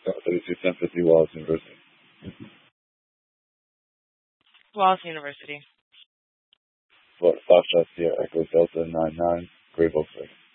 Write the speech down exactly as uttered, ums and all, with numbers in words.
thirty-two ten fifty Wallace University. Wallace University. Foxtrot Sierra Echo Delta nine nine, Gray Volkswagen.